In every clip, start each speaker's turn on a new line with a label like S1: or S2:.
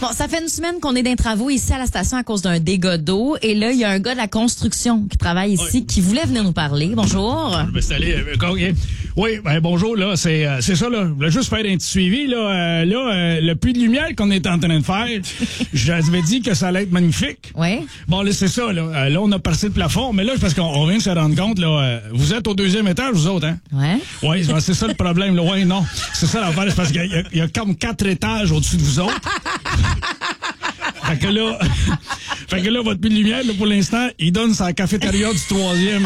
S1: Bon, ça fait une semaine qu'on est dans les travaux ici à la station à cause d'un dégât d'eau. Et là, il y a un gars de la construction qui travaille ici qui voulait venir nous parler. Bonjour.
S2: Je vais installer. Oui, bonjour, là, c'est ça, là. Je voulais juste faire un petit suivi, là. Le puits de lumière qu'on est en train de faire, je t'avais dit que ça allait être magnifique.
S1: Oui.
S2: Bon, là, c'est ça, là. Là, on a percé le plafond, mais là, c'est parce qu'on vient de se rendre compte, là. Vous êtes au 2e étage, vous autres, hein?
S1: Ouais.
S2: Oui, c'est ça le problème, là. Oui, non. C'est ça l'affaire, c'est parce qu'il y a comme 4 étages au-dessus de vous autres. Fait que là, votre puits de lumière, là, pour l'instant, il donne sa cafétéria du 3e.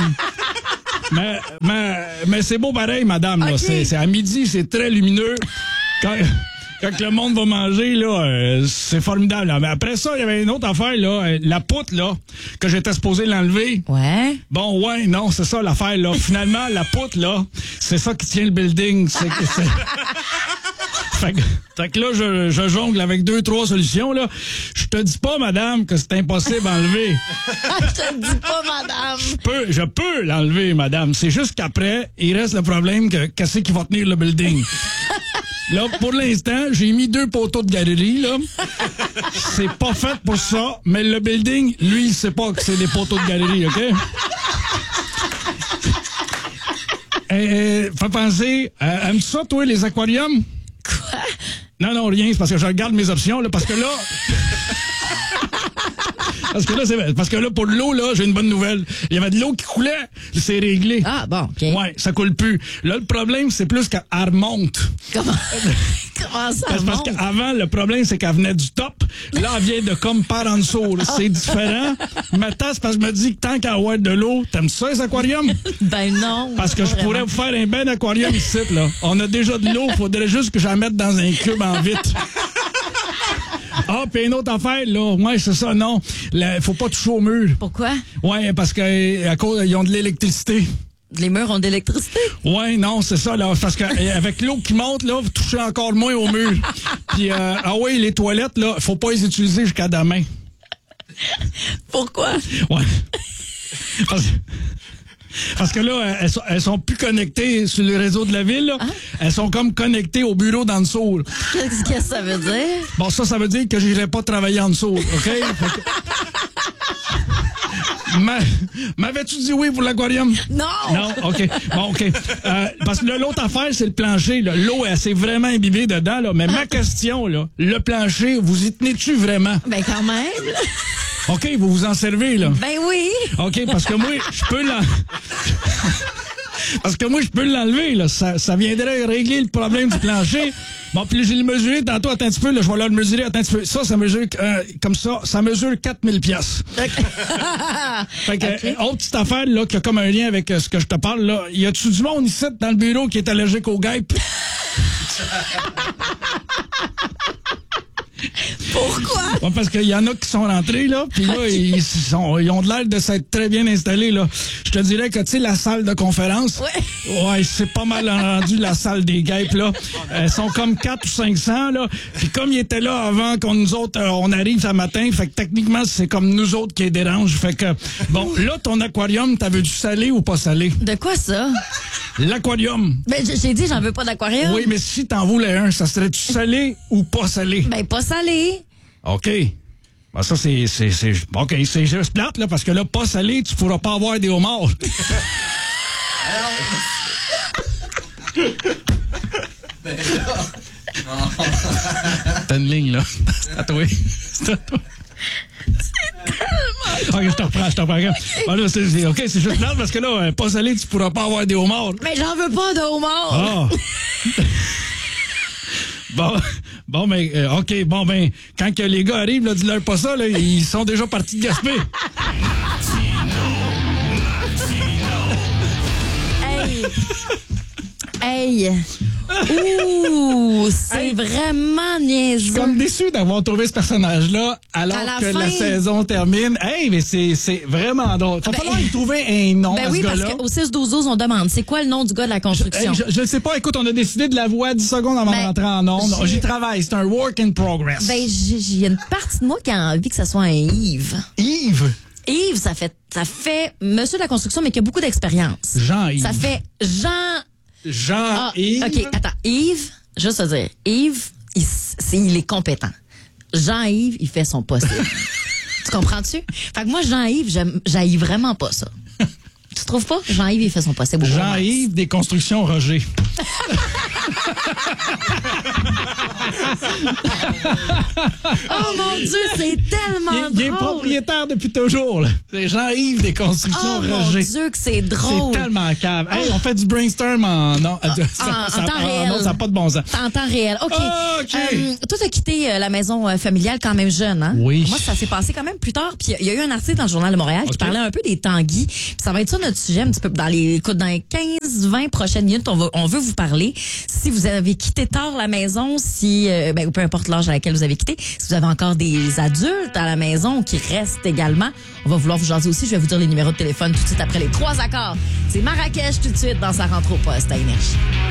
S2: Mais c'est beau pareil, madame. Là.
S1: Okay.
S2: C'est à midi, c'est très lumineux. Quand le monde va manger, là, c'est formidable. Là. Mais après ça, il y avait une autre affaire, là, la poutre, là, que j'étais supposé l'enlever.
S1: Ouais.
S2: Bon, ouais, non, c'est ça l'affaire, là. Finalement, la poutre, là, c'est ça qui tient le building. Fait que là, je jongle avec 2-3 solutions, là. Je te dis pas, madame, que c'est impossible à enlever.
S1: Je te dis pas, madame.
S2: Je peux l'enlever, madame. C'est juste qu'après, il reste le problème que qu'est-ce qui va tenir le building. Là, pour l'instant, j'ai mis 2 poteaux de galerie, là. C'est pas fait pour ça, mais le building, lui, il sait pas que c'est des poteaux de galerie, OK? Fais penser, aimes-tu ça, toi, les aquariums?
S1: Quoi?
S2: Non, rien, c'est parce que je regarde mes options, là, parce que là, pour l'eau, là, j'ai une bonne nouvelle. Il y avait de l'eau qui coulait, c'est réglé.
S1: Ah, bon, OK.
S2: Ouais, ça coule plus. Là, le problème, c'est plus qu'elle remonte.
S1: Comment ça
S2: Parce
S1: remonte?
S2: qu'avant, le problème, c'est qu'elle venait du top. Là, elle vient de comme par en dessous. Là. C'est différent. Maintenant, c'est parce que je me dis que tant qu'à avoir de l'eau, t'aimes ça, les aquariums?
S1: Ben non.
S2: Parce que je pourrais vous faire un bain d'aquarium ici, là. On a déjà de l'eau, faudrait juste que je la mette dans un cube en vitre. Ah, puis une autre affaire, là. Ouais, c'est ça, non. Faut pas toucher au mur.
S1: Pourquoi?
S2: Ouais, parce qu'à cause, ils ont de l'électricité.
S1: Les murs ont de l'électricité?
S2: Ouais, non, c'est ça, là. Parce qu'avec l'eau qui monte, là, vous touchez encore moins au mur. Puis, oui, les toilettes, là, faut pas les utiliser jusqu'à demain.
S1: Pourquoi?
S2: Ouais. Parce que là, elles sont plus connectées sur le réseau de la ville. Là. Hein? Elles sont comme connectées au bureau d'en dessous.
S1: Qu'est-ce que ça veut dire?
S2: Bon, ça veut dire que j'irai pas travailler en dessous, OK? M'avais-tu dit oui pour l'aquarium?
S1: Non!
S2: Non? OK. Bon, OK. Parce que l'autre affaire, c'est le plancher. Là. L'eau, elle s'est vraiment imbibée dedans. Là. Mais ma question, là, le plancher, vous y tenez-tu vraiment?
S1: Ben quand même.
S2: OK, vous vous en servez, là.
S1: Ben oui.
S2: OK, parce que moi, je peux l'enlever, là. Ça viendrait régler le problème du plancher. Bon, puis j'ai le mesuré tantôt, attends un petit peu, là, je vais le mesurer, attends un petit peu. Ça mesure, comme ça mesure 4000 piastres. Fait que, autre petite affaire, là, qui a comme un lien avec ce que je te parle, là. Y a-tu du monde ici, dans le bureau, qui est allergique aux guêpes?
S1: Pourquoi?
S2: Ouais, parce qu'il y en a qui sont rentrés, là, puis là, ils ont de l'air de s'être très bien installés, là. Je te dirais que, tu sais, la salle de conférence, ouais, c'est pas mal rendu la salle des guêpes, là. Elles sont comme 400 ou 500, là. Puis comme ils étaient là avant qu'on nous autres, on arrive ce matin, fait que techniquement, c'est comme nous autres qui les dérangent. Fait que, bon, là, ton aquarium, t'as veux-tu salé ou pas salé?
S1: De quoi ça?
S2: L'aquarium.
S1: Ben, j'ai dit, j'en veux pas d'aquarium.
S2: Oui, mais si t'en voulais un, ça serait-tu salé ou pas salé?
S1: Ben, pas salé.
S2: OK. Ben ça, c'est OK, c'est juste plate, là, parce que là, pas salé, tu pourras pas avoir des homards. T'as une ligne, là. C'est à toi. C'est à toi. OK, je te reprends. Okay. Bon, là, OK, c'est juste plate, parce que là, pas salé, tu pourras pas avoir des homards.
S1: Mais j'en veux pas de homards.
S2: Ah. Bon, mais, OK, quand que les gars arrivent, là, dis-leur pas ça, là, ils sont déjà partis de Gaspé.
S1: Hey! Ouh! C'est vraiment niaiseux.
S2: Je suis comme déçu d'avoir trouvé ce personnage-là alors que la saison termine. Hey, mais c'est vraiment drôle. Faut falloir y trouver un nom à ce gars-là.
S1: Parce qu'au 6-12-12, on demande, c'est quoi le nom du gars de la construction?
S2: Je ne sais pas. Écoute, on a décidé de la voir 10 secondes avant de rentrer en ondes. J'y travaille. C'est un work in progress.
S1: Ben, il y a une partie de moi qui a envie que ça soit un Yves.
S2: Yves?
S1: Yves, ça fait monsieur de la construction, mais qui a beaucoup d'expérience.
S2: Jean-Yves.
S1: Ça fait
S2: Jean-Yves.
S1: OK, attends. Yves, juste à dire, Yves, il est compétent. Jean-Yves, il fait son possible. Tu comprends-tu? Fait que moi, Jean-Yves, j'haïs vraiment pas ça. Tu trouves pas? Jean-Yves, il fait son possible.
S2: Jean-Yves, des constructions Roger.
S1: Oh mon Dieu, c'est tellement drôle.
S2: Il est propriétaire depuis toujours, là. C'est Jean-Yves des constructions Roger.
S1: Oh mon Dieu, que c'est drôle.
S2: C'est tellement cave. Hey, on fait du brainstorm en temps réel. Non, ça n'a pas de bon sens.
S1: En temps réel. OK.
S2: OK.
S1: Toi, t'as quitté la maison familiale quand même jeune, hein?
S2: Oui.
S1: Moi, ça s'est passé quand même plus tard. Puis il y a eu un article dans le Journal de Montréal qui parlait un peu des tanguis. Puis ça va être ça notre sujet un petit peu dans les 15-20 prochaines minutes. On veut vous parler. Si vous avez quitté tard la maison, si peu importe l'âge à laquelle vous avez quitté, si vous avez encore des adultes à la maison qui restent également, on va vouloir vous jaser aussi. Je vais vous dire les numéros de téléphone tout de suite après les 3 accords. C'est Marrakech tout de suite dans sa rentre au poste à Énergie.